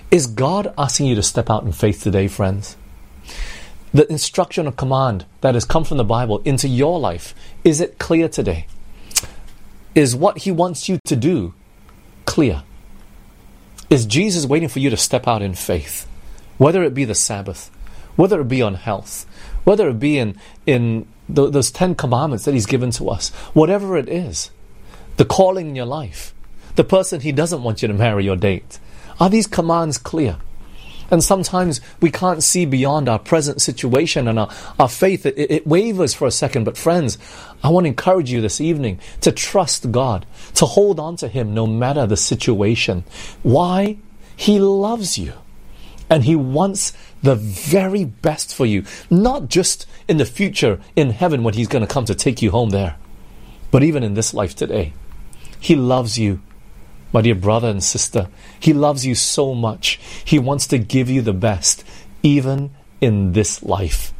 Is God asking you to step out in faith today, friends? The instruction or command that has come from the Bible into your life, is it clear today? Is what He wants you to do clear? Is Jesus waiting for you to step out in faith? Whether it be the Sabbath, whether it be on health, whether it be in those 10 commandments that He's given to us, whatever it is, the calling in your life, the person He doesn't want you to marry or date, are these commands clear? And sometimes we can't see beyond our present situation, and our faith, it wavers for a second. But friends, I want to encourage you this evening to trust God, to hold on to Him no matter the situation. Why? He loves you. And He wants the very best for you. Not just in the future, in heaven, when He's going to come to take you home there. But even in this life today. He loves you. My dear brother and sister, He loves you so much. He wants to give you the best, even in this life.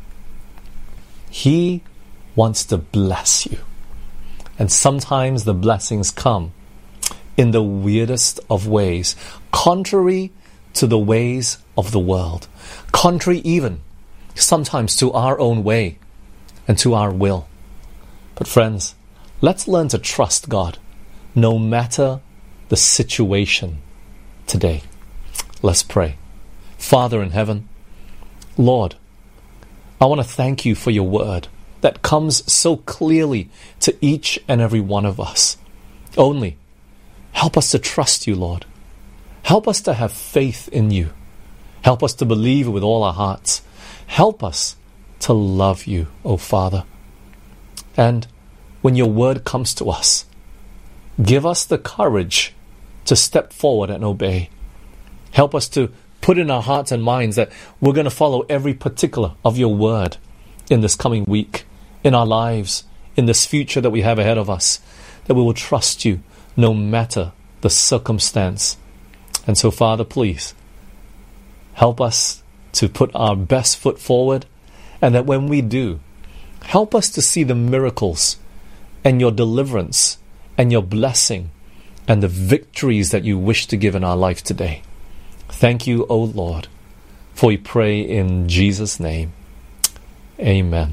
He wants to bless you. And sometimes the blessings come in the weirdest of ways, contrary to the ways of the world, contrary even sometimes to our own way and to our will. But friends, let's learn to trust God, no matter the situation today. Let's pray. Father in heaven, Lord, I want to thank You for Your word that comes so clearly to each and every one of us. Only help us to trust You, Lord. Help us to have faith in You. Help us to believe with all our hearts. Help us to love You, O Father. And when Your word comes to us, give us the courage to step forward and obey. Help us to put in our hearts and minds that we're going to follow every particular of Your word in this coming week, in our lives, in this future that we have ahead of us, that we will trust You no matter the circumstance. And so, Father, please, help us to put our best foot forward, and that when we do, help us to see the miracles and Your deliverance and Your blessing and the victories that You wish to give in our life today. Thank You, O Lord, for we pray in Jesus' name. Amen.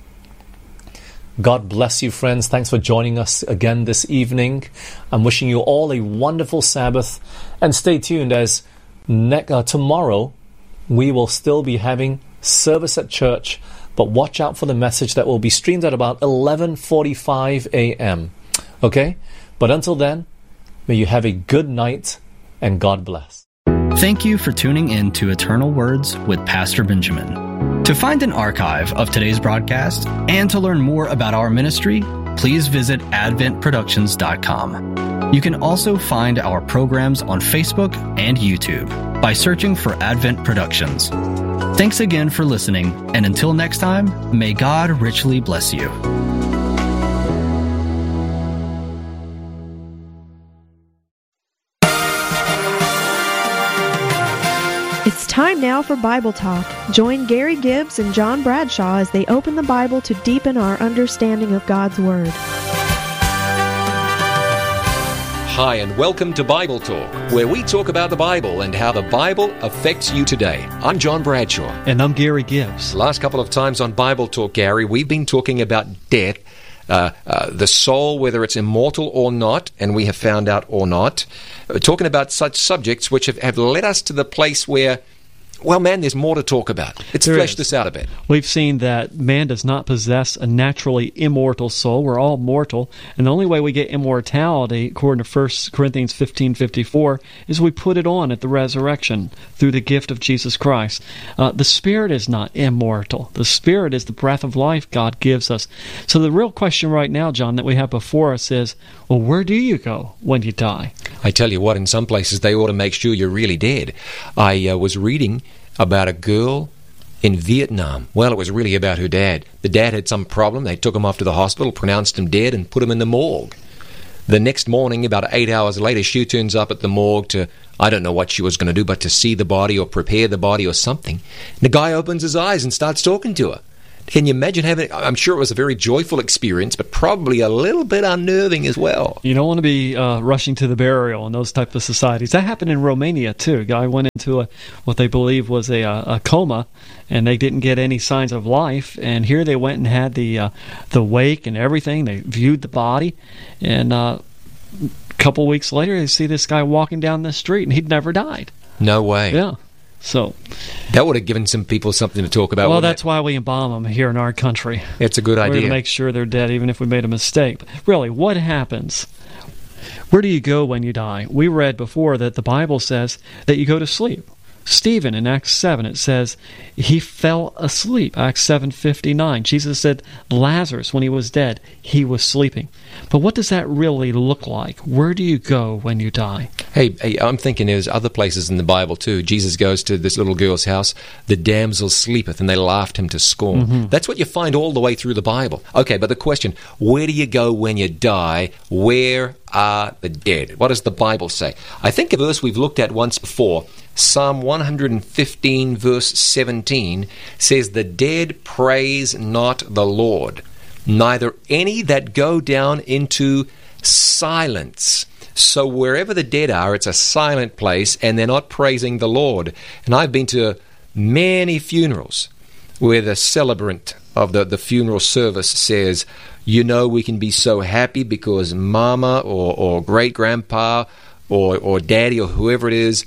God bless you, friends. Thanks for joining us again this evening. I'm wishing you all a wonderful Sabbath, and stay tuned as tomorrow we will still be having service at church, but watch out for the message that will be streamed at about 11:45 a.m. Okay? But until then, may you have a good night, and God bless. Thank you for tuning in to Eternal Words with Pastor Benjamin. To find an archive of today's broadcast and to learn more about our ministry, please visit adventproductions.com. You can also find our programs on Facebook and YouTube by searching for Advent Productions. Thanks again for listening, and until next time, may God richly bless you. It's time now for Bible Talk. Join Gary Gibbs and John Bradshaw as they open the Bible to deepen our understanding of God's Word. Hi, and welcome to Bible Talk, where we talk about the Bible and how the Bible affects you today. I'm John Bradshaw. And I'm Gary Gibbs. Last couple of times on Bible Talk, Gary, we've been talking about death, the soul, whether it's immortal or not, and we have found out or not. Talking about such subjects which have led us to the place where, well, man, there's more to talk about. Let's flesh this out a bit. We've seen that man does not possess a naturally immortal soul. We're all mortal. And the only way we get immortality, according to 1 Corinthians 15:54, is we put it on at the resurrection through the gift of Jesus Christ. The Spirit is not immortal. The Spirit is the breath of life God gives us. So the real question right now, John, that we have before us is, well, where do you go when you die? I tell you what, in some places they ought to make sure you're really dead. I was reading about a girl in Vietnam. Well, it was really about her dad. The dad had some problem. They took him off to the hospital, pronounced him dead, and put him in the morgue. The next morning, about 8 hours later, she turns up at the morgue to, I don't know what she was going to do, but to see the body or prepare the body or something. And the guy opens his eyes and starts talking to her. Can you imagine having, I'm sure it was a very joyful experience, but probably a little bit unnerving as well. You don't want to be rushing to the burial in those type of societies. That happened in Romania, too. A guy went into what they believe was a coma, and they didn't get any signs of life. And here they went and had the wake and everything. They viewed the body, and a couple weeks later, they see this guy walking down the street, and he'd never died. No way. Yeah. So that would have given some people something to talk about. Well, that's why we embalm them here in our country. It's a good idea. We're going to make sure they're dead, even if we made a mistake. But really, what happens? Where do you go when you die? We read before that the Bible says that you go to sleep. Stephen in Acts 7, it says he fell asleep. Acts 7:59. Jesus said Lazarus, when he was dead, he was sleeping. But what does that really look like? Where do you go when you die? Hey, I'm thinking there's other places in the Bible too. Jesus goes to this little girl's house. The damsel sleepeth, and they laughed him to scorn. Mm-hmm. That's what you find all the way through the Bible. Okay, but the question, where do you go when you die? Where are the dead? What does the Bible say? I think a verse we've looked at once before, Psalm 115, verse 17, says, "The dead praise not the Lord, neither any that go down into silence." So wherever the dead are, it's a silent place, and they're not praising the Lord. And I've been to many funerals where the celebrant of the funeral service says, "You know, we can be so happy because Mama or great-grandpa or Daddy or whoever it is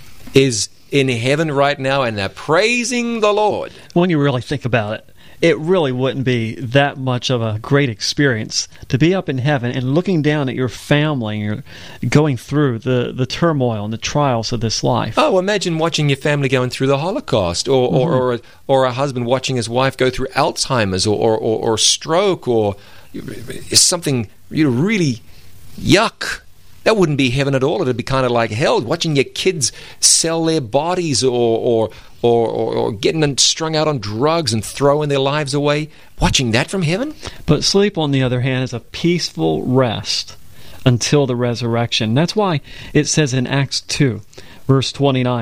in heaven right now, and they're praising the Lord." When you really think about it, it really wouldn't be that much of a great experience to be up in heaven and looking down at your family and you're going through the turmoil and the trials of this life. Oh, imagine watching your family going through the Holocaust, or a husband watching his wife go through Alzheimer's or stroke or something really yuck. That wouldn't be heaven at all. It'd be kind of like hell. Watching your kids sell their bodies or getting them strung out on drugs and throwing their lives away. Watching that from heaven? But sleep, on the other hand, is a peaceful rest until the resurrection. That's why it says in Acts 2, verse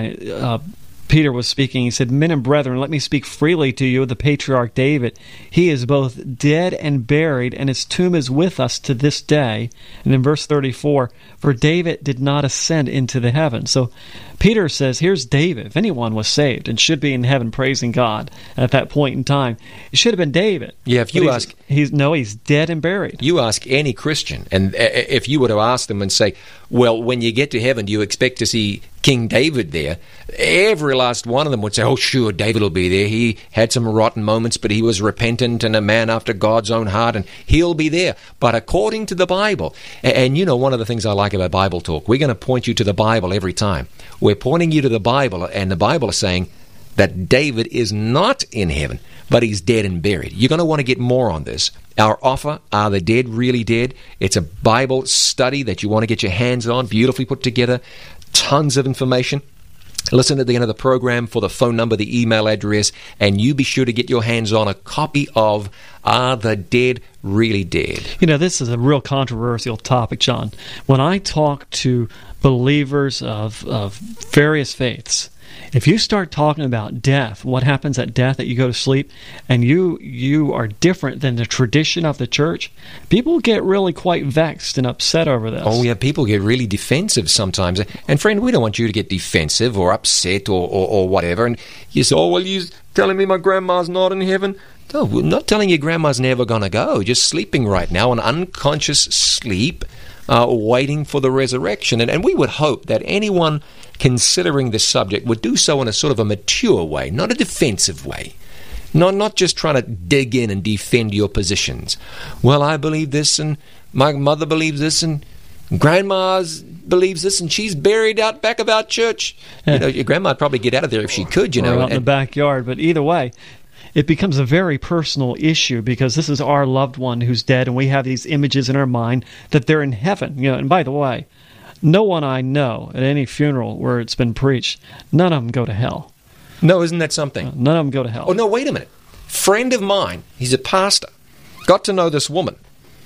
29, Peter was speaking. He said, "Men and brethren, let me speak freely to you of the patriarch David. He is both dead and buried, and his tomb is with us to this day." And in verse 34, "For David did not ascend into the heavens." So Peter says, here's David. If anyone was saved and should be in heaven praising God at that point in time, it should have been David. Yeah, if you ask... He's dead and buried. You ask any Christian, and if you were to ask them and say, well, when you get to heaven, do you expect to see King David there? Every last one of them would say, oh, sure, David will be there. He had some rotten moments, but he was repentant and a man after God's own heart, and he'll be there. But according to the Bible, and you know, one of the things I like about Bible Talk, we're going to point you to the Bible every time. We're pointing you to the Bible, and the Bible is saying that David is not in heaven, but he's dead and buried. You're going to want to get more on this. Our offer, Are the Dead Really Dead? It's a Bible study that you want to get your hands on, beautifully put together, tons of information. Listen at the end of the program for the phone number, the email address, and you be sure to get your hands on a copy of Are the Dead Really Dead? You know, this is a real controversial topic, John. When I talk to believers of various faiths, if you start talking about death, what happens at death, that you go to sleep, and you are different than the tradition of the church, people get really quite vexed and upset over this. Oh, yeah, people get really defensive sometimes. And friend, we don't want you to get defensive or upset or whatever. And you say, oh, well, you're telling me my grandma's not in heaven? No, we're not telling you grandma's never going to go. Just sleeping right now, an unconscious sleep, waiting for the resurrection. And we would hope that anyone considering this subject would do so in a sort of a mature way, not a defensive way. Not just trying to dig in and defend your positions. Well, I believe this, and my mother believes this, and grandma believes this, and she's buried out back of our church. Yeah. You know, your grandma would probably get out of there if she could, you know. Or out in the backyard. But either way, it becomes a very personal issue, because this is our loved one who's dead, and we have these images in our mind that they're in heaven. You know, and by the way, no one I know at any funeral where it's been preached, none of them go to hell. No, isn't that something? None of them go to hell. Oh, no, wait a minute. Friend of mine, he's a pastor, got to know this woman.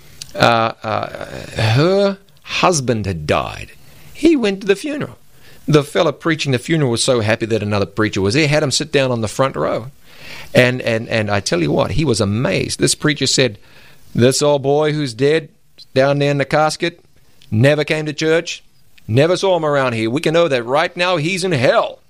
Her husband had died. He went to the funeral. The fella preaching the funeral was so happy that another preacher was there, had him sit down on the front row. And I tell you what, he was amazed. This preacher said, this old boy who's dead down there in the casket never came to church, never saw him around here. We can know that right now he's in hell.